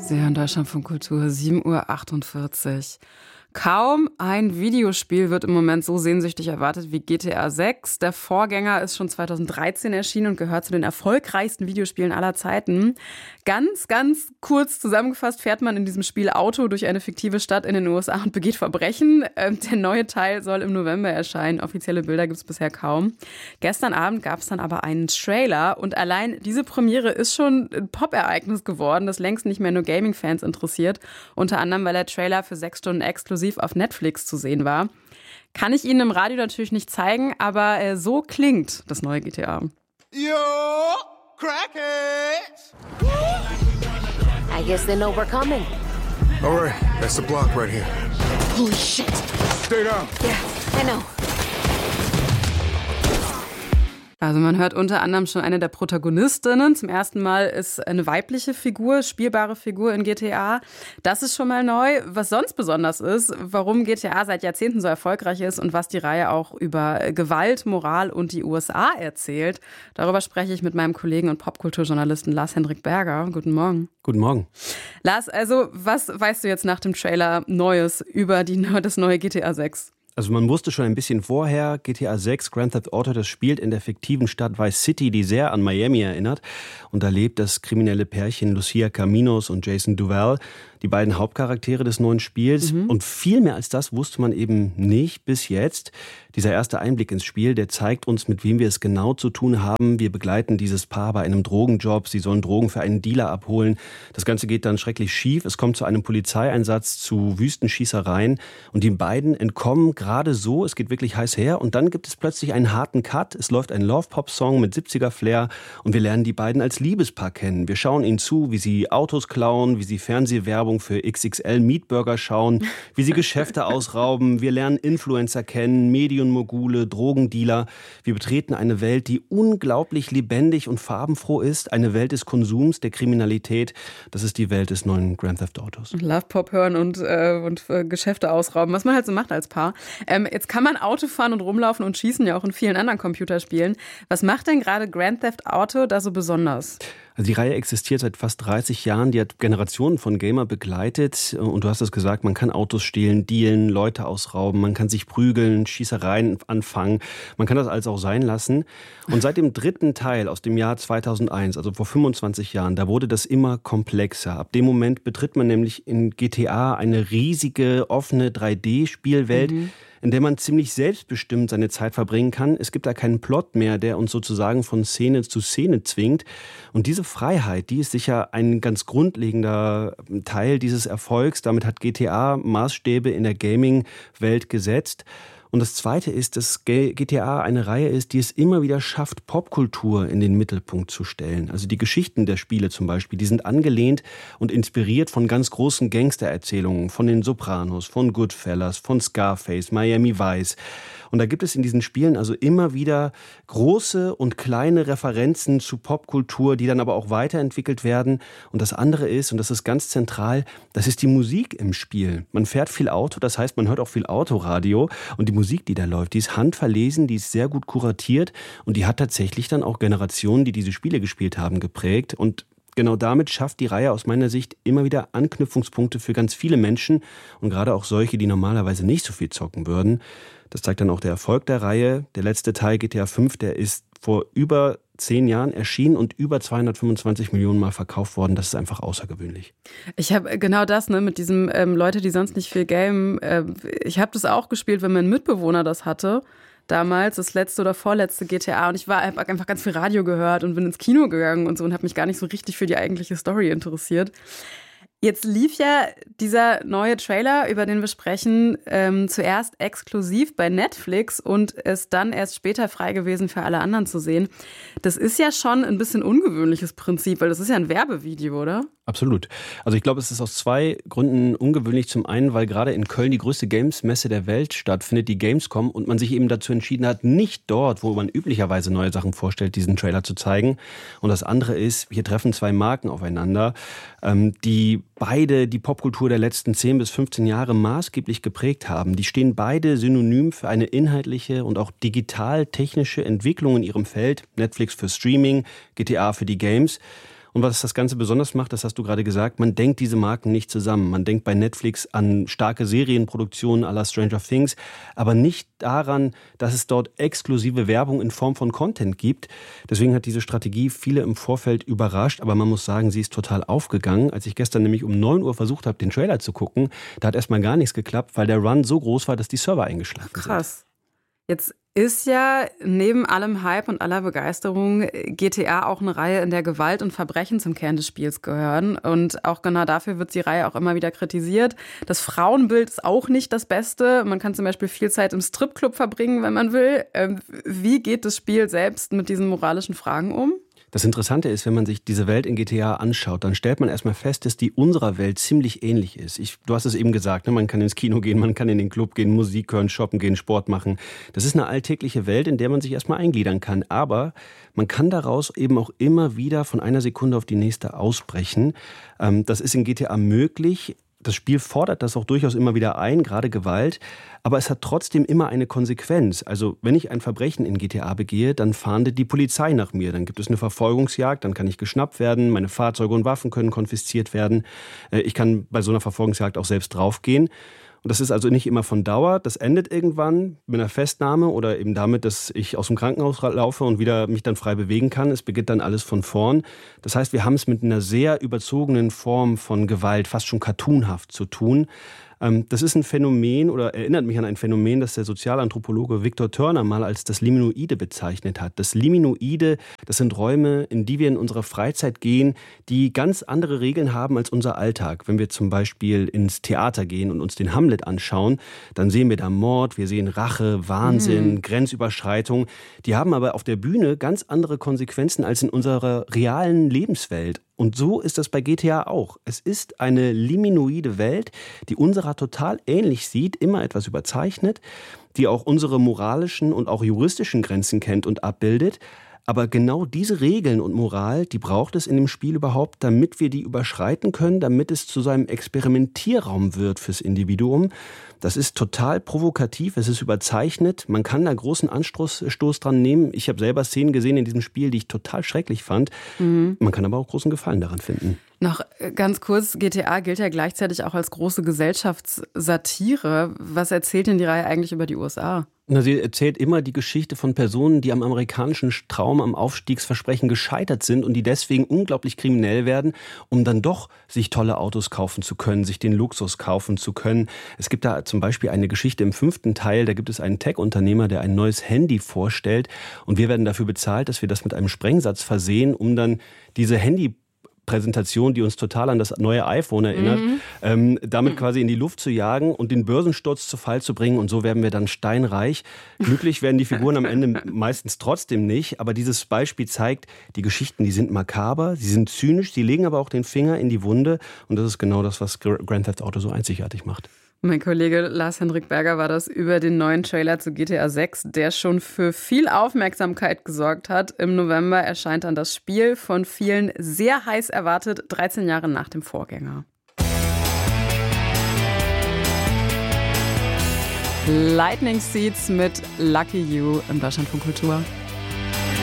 Sie hören Deutschlandfunk Kultur, 7:48 Uhr. Kaum ein Videospiel wird im Moment so sehnsüchtig erwartet wie GTA 6. Der Vorgänger ist schon 2013 erschienen und gehört zu den erfolgreichsten Videospielen aller Zeiten. Ganz kurz zusammengefasst fährt man in diesem Spiel Auto durch eine fiktive Stadt in den USA und begeht Verbrechen. Der neue Teil soll im November erscheinen. Offizielle Bilder gibt es bisher kaum. Gestern Abend gab es dann aber einen Trailer und allein diese Premiere ist schon ein Pop-Ereignis geworden, das längst nicht mehr nur Gaming-Fans interessiert. Unter anderem, weil der Trailer für 6 Stunden exklusiv auf Netflix zu sehen war. Kann ich Ihnen im Radio natürlich nicht zeigen, aber so klingt das neue GTA. Yo, crackheads! I guess they know we're coming. All right, that's the block right here. Holy shit! Stay down. Yeah, I know. Also man hört unter anderem schon eine der Protagonistinnen. Zum ersten Mal ist eine weibliche Figur, spielbare Figur in GTA. Das ist schon mal neu. Was sonst besonders ist, warum GTA seit Jahrzehnten so erfolgreich ist und was die Reihe auch über Gewalt, Moral und die USA erzählt. Darüber spreche ich mit meinem Kollegen und Popkulturjournalisten Lars-Hendrik Berger. Guten Morgen. Guten Morgen. Lars, also was weißt du jetzt nach dem Trailer Neues über das neue GTA 6? Also man wusste schon ein bisschen vorher, GTA 6, Grand Theft Auto, das spielt in der fiktiven Stadt Vice City, die sehr an Miami erinnert. Und da lebt das kriminelle Pärchen Lucia Caminos und Jason Duval, die beiden Hauptcharaktere des neuen Spiels. Und viel mehr als das wusste man eben nicht bis jetzt. Dieser erste Einblick ins Spiel, der zeigt uns, mit wem wir es genau zu tun haben. Wir begleiten dieses Paar bei einem Drogenjob. Sie sollen Drogen für einen Dealer abholen. Das Ganze geht dann schrecklich schief. Es kommt zu einem Polizeieinsatz, zu Wüstenschießereien. Und die beiden entkommen gerade so. Es geht wirklich heiß her. Und dann gibt es plötzlich einen harten Cut. Es läuft ein Love-Pop-Song mit 70er-Flair. Und wir lernen die beiden als Liebespaar kennen. Wir schauen ihnen zu, wie sie Autos klauen, wie sie Fernsehwerbung für XXL Meatburger schauen, wie sie Geschäfte ausrauben. Wir lernen Influencer kennen, Medienmogule, Drogendealer. Wir betreten eine Welt, die unglaublich lebendig und farbenfroh ist. Eine Welt des Konsums, der Kriminalität. Das ist die Welt des neuen Grand Theft Autos. Love Pop hören und Geschäfte ausrauben, was man halt so macht als Paar. Jetzt kann man Auto fahren und rumlaufen und schießen ja auch in vielen anderen Computerspielen. Was macht denn gerade Grand Theft Auto da so besonders? Also die Reihe existiert seit fast 30 Jahren, die hat Generationen von Gamer begleitet und du hast es gesagt, man kann Autos stehlen, dealen, Leute ausrauben, man kann sich prügeln, Schießereien anfangen, man kann das alles auch sein lassen. Und seit dem dritten Teil aus dem Jahr 2001, also vor 25 Jahren, da wurde das immer komplexer. Ab dem Moment betritt man nämlich in GTA eine riesige, offene 3D-Spielwelt, in der man ziemlich selbstbestimmt seine Zeit verbringen kann. Es gibt da keinen Plot mehr, der uns sozusagen von Szene zu Szene zwingt. Und diese Freiheit, die ist sicher ein ganz grundlegender Teil dieses Erfolgs. Damit hat GTA Maßstäbe in der Gaming-Welt gesetzt. Und das Zweite ist, dass GTA eine Reihe ist, die es immer wieder schafft, Popkultur in den Mittelpunkt zu stellen. Also die Geschichten der Spiele zum Beispiel, die sind angelehnt und inspiriert von ganz großen Gangstererzählungen, von den Sopranos, von Goodfellas, von Scarface, Miami Vice. Und da gibt es in diesen Spielen also immer wieder große und kleine Referenzen zu Popkultur, die dann aber auch weiterentwickelt werden. Und das andere ist, und das ist ganz zentral, das ist die Musik im Spiel. Man fährt viel Auto, das heißt, man hört auch viel Autoradio. Und die Musik, die da läuft, die ist handverlesen, die ist sehr gut kuratiert. Und die hat tatsächlich dann auch Generationen, die diese Spiele gespielt haben, geprägt. Und genau damit schafft die Reihe aus meiner Sicht immer wieder Anknüpfungspunkte für ganz viele Menschen. Und gerade auch solche, die normalerweise nicht so viel zocken würden. Das zeigt dann auch der Erfolg der Reihe. Der letzte Teil, GTA 5, der ist vor über 10 Jahren erschienen und über 225 Millionen Mal verkauft worden. Das ist einfach außergewöhnlich. Ich habe genau das, mit diesem Leute, die sonst nicht viel gamen. Ich habe das auch gespielt, wenn mein Mitbewohner das hatte. Damals, das letzte oder vorletzte GTA. Und ich habe einfach ganz viel Radio gehört und bin ins Kino gegangen und so und habe mich gar nicht so richtig für die eigentliche Story interessiert. Jetzt lief ja dieser neue Trailer, über den wir sprechen, zuerst exklusiv bei Netflix und ist dann erst später frei gewesen für alle anderen zu sehen. Das ist ja schon ein bisschen ungewöhnliches Prinzip, weil das ist ja ein Werbevideo, oder? Absolut. Also ich glaube, es ist aus 2 Gründen ungewöhnlich. Zum einen, weil gerade in Köln die größte Games-Messe der Welt stattfindet, die Gamescom, und man sich eben dazu entschieden hat, nicht dort, wo man üblicherweise neue Sachen vorstellt, diesen Trailer zu zeigen. Und das andere ist, hier treffen 2 Marken aufeinander, die beide die Popkultur der letzten 10 bis 15 Jahre maßgeblich geprägt haben. Die stehen beide synonym für eine inhaltliche und auch digital-technische Entwicklung in ihrem Feld. Netflix für Streaming, GTA für die Games. Und was das Ganze besonders macht, das hast du gerade gesagt, man denkt diese Marken nicht zusammen. Man denkt bei Netflix an starke Serienproduktionen à la Stranger Things, aber nicht daran, dass es dort exklusive Werbung in Form von Content gibt. Deswegen hat diese Strategie viele im Vorfeld überrascht, aber man muss sagen, sie ist total aufgegangen. Als ich gestern nämlich um 9 Uhr versucht habe, den Trailer zu gucken, da hat erstmal gar nichts geklappt, weil der Run so groß war, dass die Server eingeschlafen sind. Krass. Jetzt ist ja neben allem Hype und aller Begeisterung GTA auch eine Reihe, in der Gewalt und Verbrechen zum Kern des Spiels gehören. Und auch genau dafür wird die Reihe auch immer wieder kritisiert. Das Frauenbild ist auch nicht das Beste. Man kann zum Beispiel viel Zeit im Stripclub verbringen, wenn man will. Wie geht das Spiel selbst mit diesen moralischen Fragen um? Das Interessante ist, wenn man sich diese Welt in GTA anschaut, dann stellt man erstmal fest, dass die unserer Welt ziemlich ähnlich ist. Du hast es eben gesagt, ne? Man kann ins Kino gehen, man kann in den Club gehen, Musik hören, shoppen gehen, Sport machen. Das ist eine alltägliche Welt, in der man sich erstmal eingliedern kann. Aber man kann daraus eben auch immer wieder von einer Sekunde auf die nächste ausbrechen. Das ist in GTA möglich. Das Spiel fordert das auch durchaus immer wieder ein, gerade Gewalt. Aber es hat trotzdem immer eine Konsequenz. Also wenn ich ein Verbrechen in GTA begehe, dann fahndet die Polizei nach mir. Dann gibt es eine Verfolgungsjagd, dann kann ich geschnappt werden, meine Fahrzeuge und Waffen können konfisziert werden. Ich kann bei so einer Verfolgungsjagd auch selbst draufgehen. Und das ist also nicht immer von Dauer. Das endet irgendwann mit einer Festnahme oder eben damit, dass ich aus dem Krankenhaus laufe und wieder mich dann frei bewegen kann. Es beginnt dann alles von vorn. Das heißt, wir haben es mit einer sehr überzogenen Form von Gewalt, fast schon cartoonhaft zu tun. Das ist ein Phänomen oder erinnert mich an ein Phänomen, das der Sozialanthropologe Victor Turner mal als das Liminoide bezeichnet hat. Das Liminoide, das sind Räume, in die wir in unserer Freizeit gehen, die ganz andere Regeln haben als unser Alltag. Wenn wir zum Beispiel ins Theater gehen und uns den Hamlet anschauen, dann sehen wir da Mord, wir sehen Rache, Wahnsinn, Grenzüberschreitung. Die haben aber auf der Bühne ganz andere Konsequenzen als in unserer realen Lebenswelt. Und so ist das bei GTA auch. Es ist eine liminoide Welt, die unserer total ähnlich sieht, immer etwas überzeichnet, die auch unsere moralischen und auch juristischen Grenzen kennt und abbildet. Aber genau diese Regeln und Moral, die braucht es in dem Spiel überhaupt, damit wir die überschreiten können, damit es zu so einem Experimentierraum wird fürs Individuum. Das ist total provokativ, es ist überzeichnet, man kann da großen Anstoß dran nehmen. Ich habe selber Szenen gesehen in diesem Spiel, die ich total schrecklich fand. Man kann aber auch großen Gefallen daran finden. Noch ganz kurz, GTA gilt ja gleichzeitig auch als große Gesellschaftssatire. Was erzählt denn die Reihe eigentlich über die USA? Na, sie erzählt immer die Geschichte von Personen, die am amerikanischen Traum, am Aufstiegsversprechen gescheitert sind und die deswegen unglaublich kriminell werden, um dann doch sich tolle Autos kaufen zu können, sich den Luxus kaufen zu können. Es gibt da zum Beispiel eine Geschichte im 5. Teil, da gibt es einen Tech-Unternehmer, der ein neues Handy vorstellt und wir werden dafür bezahlt, dass wir das mit einem Sprengsatz versehen, um dann diese Handypräsentation, die uns total an das neue iPhone erinnert, damit quasi in die Luft zu jagen und den Börsensturz zu Fall zu bringen. Und so werden wir dann steinreich. Glücklich werden die Figuren am Ende meistens trotzdem nicht. Aber dieses Beispiel zeigt, die Geschichten, die sind makaber, sie sind zynisch, sie legen aber auch den Finger in die Wunde. Und das ist genau das, was Grand Theft Auto so einzigartig macht. Mein Kollege Lars-Henrik Berger war das über den neuen Trailer zu GTA 6, der schon für viel Aufmerksamkeit gesorgt hat. Im November erscheint dann das Spiel, von vielen sehr heiß erwartet, 13 Jahre nach dem Vorgänger. Lightning Seeds mit Lucky You im Deutschlandfunk Kultur.